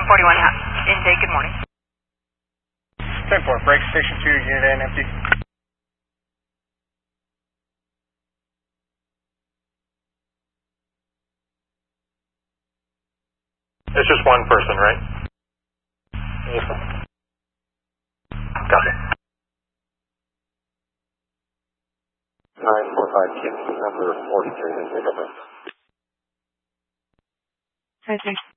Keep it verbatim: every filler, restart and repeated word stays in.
forty-one intake, good morning. ten four, break station two, unit A and empty. It's just one person, right? Yes, sir. Copy. nine four five, Kim, number forty-three, intake over. Okay.